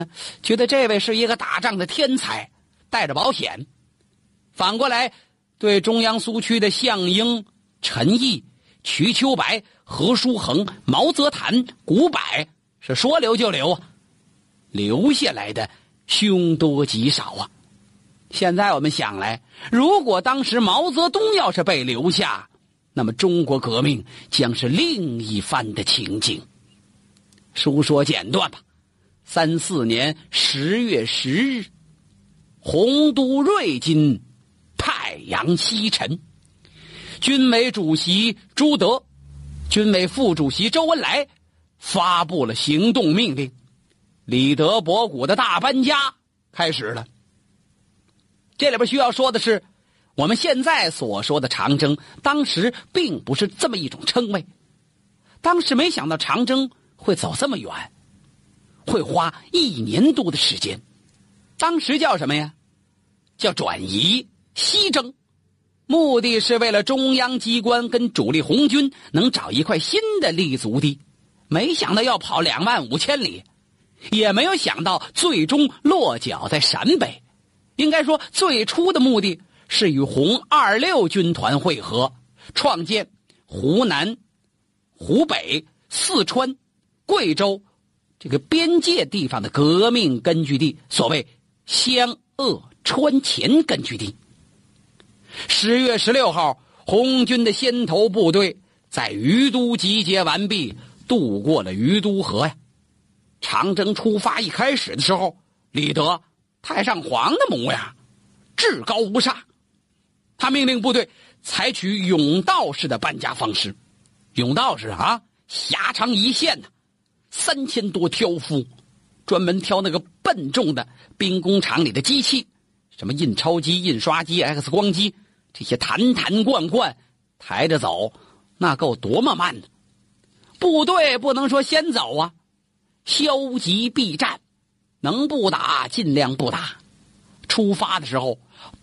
觉得这位是一个打仗的天才，带着保险。反过来对中央苏区的项英、陈毅、瞿秋白、何叔衡、毛泽坦、古柏是说留就留啊，留下来的凶多吉少啊。现在我们想来，如果当时毛泽东要是被留下，那么中国革命将是另一番的情景。书说简短吧。34年10月10日，洪都瑞金，太阳西沉。军委主席朱德、军委副主席周恩来发布了行动命令，李德博古的大搬家开始了。这里边需要说的是，我们现在所说的长征，当时并不是这么一种称谓。当时没想到长征会走这么远，会花1年多的时间。当时叫什么呀？叫转移西征，目的是为了中央机关跟主力红军能找一块新的立足地。没想到要跑25000里，也没有想到最终落脚在陕北。应该说最初的目的是与红26军团会合，创建湖南、湖北、四川、贵州这个边界地方的革命根据地，所谓湘鄂川黔根据地。10月16号，红军的先头部队在于都集结完毕，渡过了于都河呀。长征出发一开始的时候，李德太上皇的模样，至高无上。他命令部队采取甬道式的搬家方式。甬道式啊，狭长一线3000多挑夫，专门挑那个笨重的兵工厂里的机器，什么印钞机、印刷机、X 光机，这些坛坛罐罐抬着走，那够多么慢的。部队不能说先走啊，消极避战，能不打尽量不打。出发的时候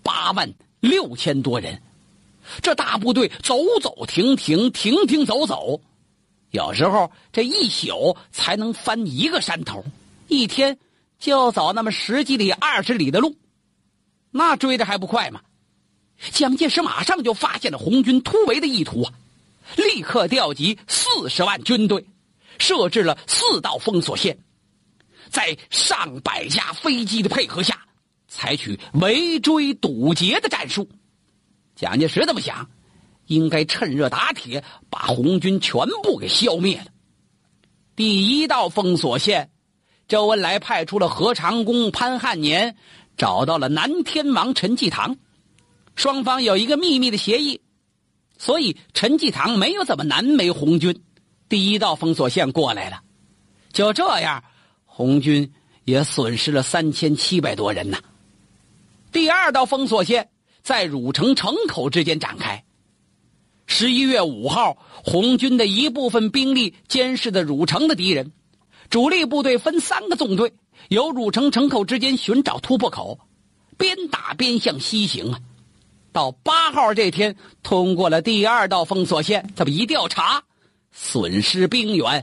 86000多人，这大部队走走停停，停停走走，有时候这一宿才能翻一个山头，一天就走那么10几里、20里的路，那追着还不快吗？蒋介石马上就发现了红军突围的意图啊，立刻调集40万军队，设置了4道封锁线，在上百架飞机的配合下，采取围追堵截的战术。蒋介石这么想，应该趁热打铁，把红军全部给消灭了。第1道封锁线，周恩来派出了何长工、潘汉年，找到了南天王陈济棠，双方有一个秘密的协议，所以陈济棠没有怎么难为红军。第1道封锁线过来了，就这样，红军也损失了3700多人呐。第2道封锁线在汝城城口之间展开。11月5号，红军的一部分兵力监视的汝城的敌人，主力部队分3个纵队，由汝城城口之间寻找突破口，边打边向西行啊。到8号这天，通过了第2道封锁线，这么一调查，损失兵员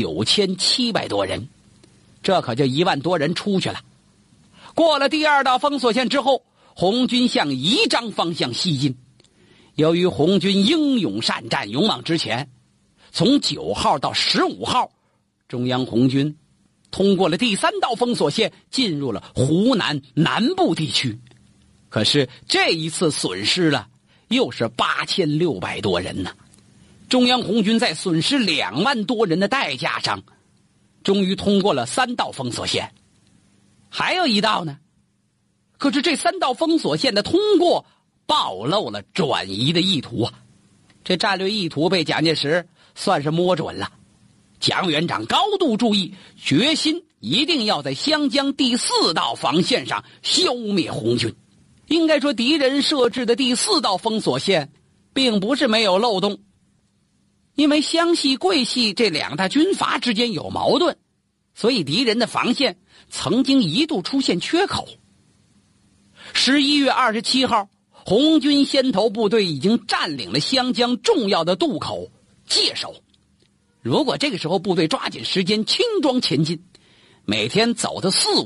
9700多人，这可就1万多人出去了。过了第2道封锁线之后，红军向宜章方向西进。由于红军英勇善战，勇往直前，从9号到15号，中央红军通过了第3道封锁线，进入了湖南南部地区。可是这一次损失了又是8600多人呢。中央红军在损失2万多人的代价上，终于通过了3道封锁线。还有1道呢，可是这3道封锁线的通过暴露了转移的意图啊。这战略意图被蒋介石算是摸准了。蒋委员长高度注意，决心一定要在湘江第4道防线上消灭红军。应该说，敌人设置的第4道封锁线并不是没有漏洞，因为湘系、桂系这2大军阀之间有矛盾，所以敌人的防线曾经一度出现缺口。11月27号，红军先头部队已经占领了湘江重要的渡口界首。如果这个时候部队抓紧时间轻装前进，每天走的4-5